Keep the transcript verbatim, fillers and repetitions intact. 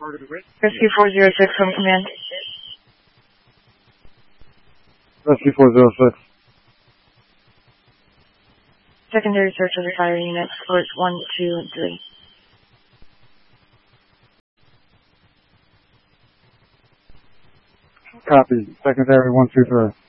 Rescue four zero six from command. Rescue four zero six. Secondary search of the fire units, floors one, two, and three. Copy. Secondary one, two, three.